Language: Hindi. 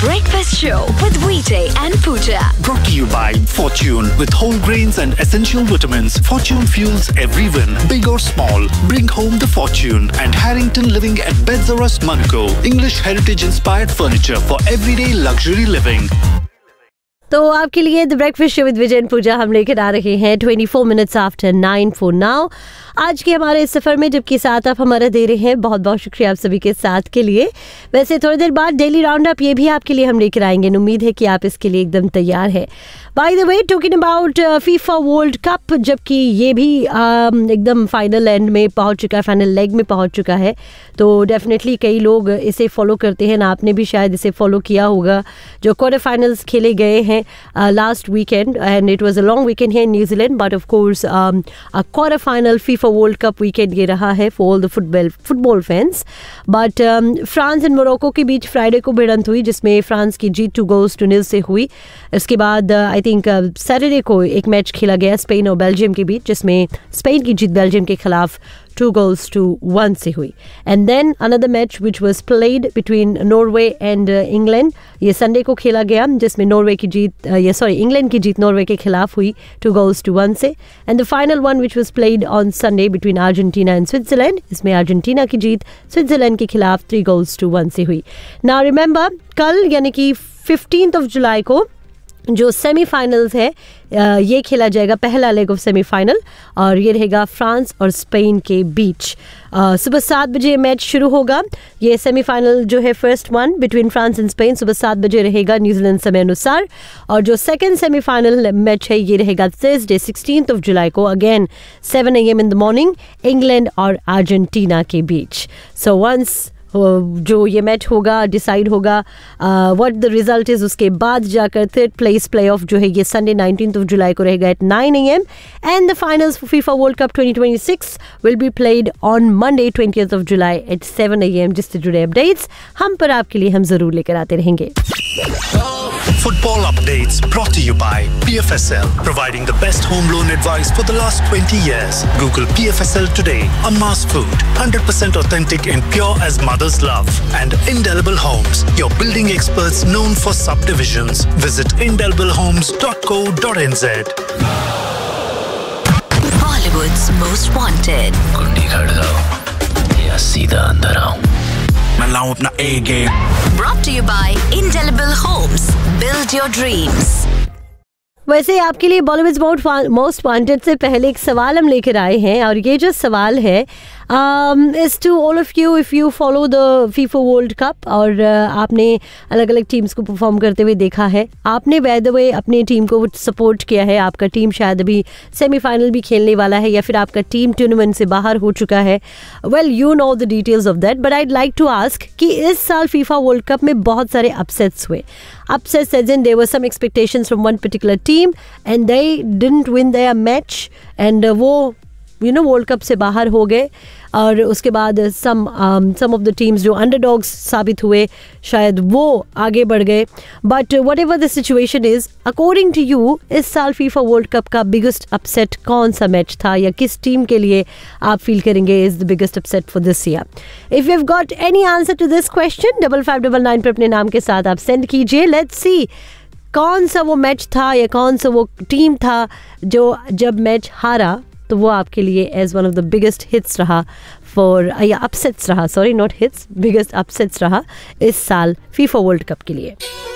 Breakfast Show with VJ and Pooja. Brought to you by Fortune. With whole grains and essential vitamins, Fortune fuels every win, big or small. Bring home the Fortune. And Harrington Living at Beds R Us, Monaco. English heritage-inspired furniture for everyday luxury living. तो आपके लिए the breakfast show with Vijay and पूजा हम लेकर आ रहे हैं 24 मिनट्स आफ्टर 9 फॉर नाउ। आज के हमारे इस सफ़र में जबकि साथ आप हमारा दे रहे हैं, बहुत बहुत शुक्रिया आप सभी के साथ के लिए। वैसे थोड़ी देर बाद डेली राउंड अप ये भी आपके लिए हम लेकर आएंगे। उम्मीद है कि आप इसके लिए एकदम तैयार है। By the way, talking about FIFA world cup, जबकि ये भी एकदम फाइनल एंड में पहुंच चुका है, फाइनल लेग में पहुंच चुका है, तो डेफिनेटली कई लोग इसे फॉलो करते हैं ना। आपने भी शायद इसे फॉलो किया होगा। जो क्वार्टर फाइनल्स खेले गए हैं last weekend, and it was a long weekend है in New Zealand, but of course a quarter final FIFA world cup weekend ये रहा है for all the football fans. But France and Morocco के बीच फ्राइडे को भिड़ंत हुई, जिसमें फ्रांस की जीत 2-0 से हुई। इसके बाद आई थिंक सैटरडे को एक मैच खेला गया स्पेन और बेल्जियम के बीच, जिसमें स्पेन की जीत बेल्जियम के खिलाफ 2-1 से हुई। And then another match which was played between Norway and England, ये संडे को खेला गया, जिसमें इंग्लैंड की जीत नॉर्वे के खिलाफ हुई 2-1 से। And the final one which was played on Sunday between Argentina and Switzerland, इसमें अर्जेंटीना की जीत स्विट्जरलैंड के खिलाफ 3-1 से हुई। नाउ रिमेंबर, कल यानी कि 15 जुलाई को जो सेमीफाइनल्स है ये खेला जाएगा, पहला लेग ऑफ सेमीफाइनल, और ये रहेगा फ्रांस और स्पेन के बीच। सुबह 7 बजे मैच शुरू होगा। ये सेमीफाइनल जो है first one between France and Spain सुबह 7 बजे रहेगा न्यूजीलैंड समय अनुसार, और जो सेकंड सेमीफाइनल मैच है ये रहेगा थर्सडे 16 जुलाई को, again 7 AM in the morning, England और अर्जेंटीना के बीच। सो वंस जो ये मैच होगा डिसाइड होगा व्हाट द रिजल्ट इज, उसके बाद जाकर थर्ड प्लेस प्लेऑफ जो है ये संडे 19 जुलाई को रहेगा eight 9 AM, and the finals for FIFA world cup 2026 will be played on Monday 20 July eight 7 AM। जिससे जुड़े अपडेट्स हम पर आपके लिए हम जरूर लेकर आते रहेंगे। Football updates brought to you by PFSL, providing the best home loan advice for the last 20 years. Google PFSL today. Amma's Food, 100% authentic and pure as mother's love. And Indelible Homes, your building experts known for subdivisions. Visit indeliblehomes.co.nz. Bollywood's most wanted. कुंडी खड़काओ या सीधा अंदर आओ, मैं लाऊं अपना A game. Brought to you by Indelible Homes. Build your dreams. वैसे आपके लिए बॉलीवुड मोस्ट वांटेड से पहले एक सवाल हम लेकर आए हैं, और ये जो सवाल है is to all of you if you follow the FIFA world cup, और आपने अलग अलग टीम्स को परफॉर्म करते हुए देखा है, आपने बाय द वे अपनी टीम को सपोर्ट किया है, आपका टीम शायद अभी सेमीफाइनल भी खेलने वाला है, या फिर आपका टीम टूर्नामेंट से बाहर हो चुका है। Well you know the details of that, but I'd like to ask कि इस साल फीफा वर्ल्ड कप में बहुत सारे अपसेट्स हुए। Upsets as in there were some expectations from one particular team and they didn't win their match, and वो वर्ल्ड कप से बाहर हो गए। और उसके बाद सम ऑफ द टीम्स जो अंडरडॉग्स साबित हुए शायद वो आगे बढ़ गए। But what ever the situation is, according to you इस साल फीफा वर्ल्ड कप का बिगेस्ट अपसेट कौन सा मैच था, या किस टीम के लिए आप फील करेंगे is the biggest upset for this year? If you have got any answer to this question 5599 पर अपने नाम के साथ आप सेंड कीजिए। लेट्स सी कौन सा वो मैच था या कौन सा वो टीम था जो जब मैच हारा तो वो आपके लिए as one of the biggest hits रहा या अपसेट्स रहा, sorry not hits, biggest upsets रहा इस साल फीफा वर्ल्ड कप के लिए।